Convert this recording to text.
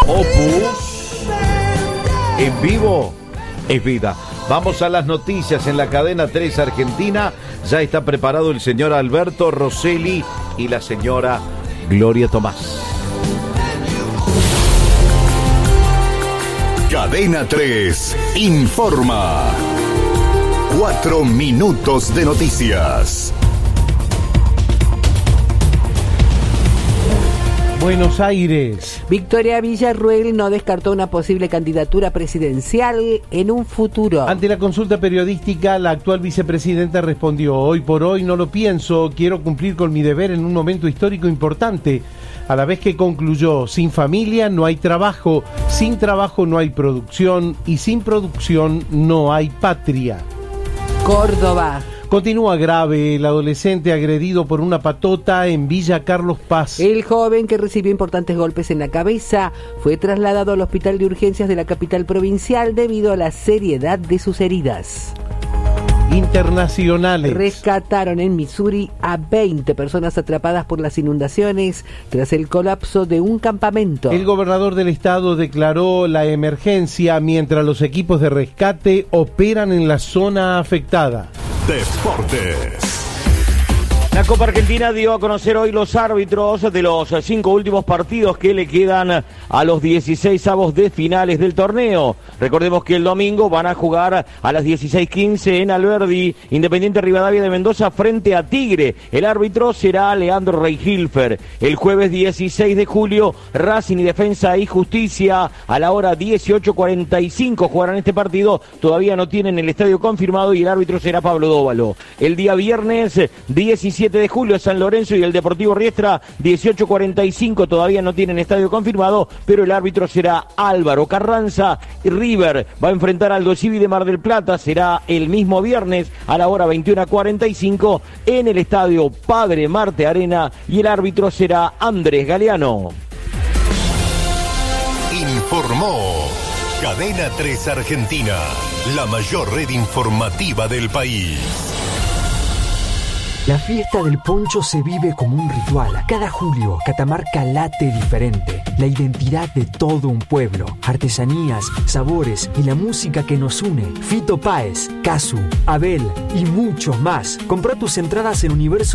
Opus en vivo es vida. Vamos a las noticias en la cadena 3 Argentina. Ya está preparado el señor Alberto Rosselli y la señora Gloria Tomás. Cadena 3 informa. 4 minutos de noticias. Buenos Aires. Victoria Villarruel no descartó una posible candidatura presidencial en un futuro. Ante la consulta periodística, la actual vicepresidenta respondió: hoy por hoy no lo pienso, quiero cumplir con mi deber en un momento histórico importante. A la vez que concluyó: sin familia no hay trabajo, sin trabajo no hay producción y sin producción no hay patria. Córdoba. Continúa grave el adolescente agredido por una patota en Villa Carlos Paz. El joven, que recibió importantes golpes en la cabeza, fue trasladado al hospital de urgencias de la capital provincial debido a la seriedad de sus heridas. Internacionales. Rescataron en Missouri a 20 personas atrapadas por las inundaciones tras el colapso de un campamento. El gobernador del estado declaró la emergencia mientras los equipos de rescate operan en la zona afectada. Deportes. La Copa Argentina dio a conocer hoy los árbitros de los 5 últimos partidos que le quedan a los 16avos de finales del torneo. Recordemos que el domingo van a jugar a las 16:15 en Alberdi, Independiente Rivadavia de Mendoza frente a Tigre. El árbitro será Leandro Reinhilfer. El jueves 16 de julio, Racing y Defensa y Justicia a la hora 18:45 jugarán este partido. Todavía no tienen el estadio confirmado y el árbitro será Pablo Dóvalo. El día viernes 17 de julio, San Lorenzo y el Deportivo Riestra, 18:45, todavía no tienen estadio confirmado, pero el árbitro será Álvaro Carranza. River va a enfrentar al Aldo Civi de Mar del Plata, será el mismo viernes a la hora 21:45 en el estadio Padre Marte Arena y el árbitro será Andrés Galeano. Informó Cadena 3 Argentina, la mayor red informativa del país. La fiesta del poncho se vive como un ritual. Cada julio, Catamarca late diferente. La identidad de todo un pueblo. Artesanías, sabores y la música que nos une. Fito Páez, Casu, Abel y muchos más. Comprá tus entradas en Universo